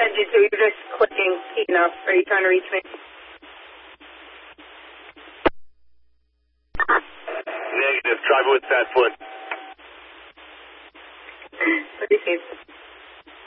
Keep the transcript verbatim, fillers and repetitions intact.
had you, so you're just clicking enough. Are you trying to reach me? Negative. Try with that foot. Appreciate it.